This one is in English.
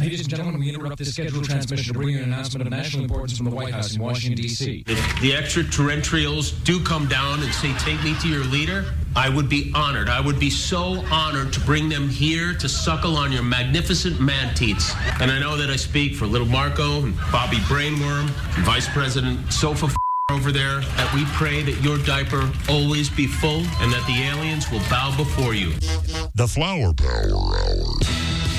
Ladies and gentlemen, we interrupt this scheduled transmission to bring you an announcement of national importance from the White House in Washington, D.C. If the extraterrestrials do come down and say, take me to your leader, I would be honored. I would be so honored to bring them here to suckle on your magnificent man-teats. And I know that I speak for little Marco and Bobby Brainworm and Vice President Sofa over there, that we pray that your diaper always be full and that the aliens will bow before you. The Flower Power Hour.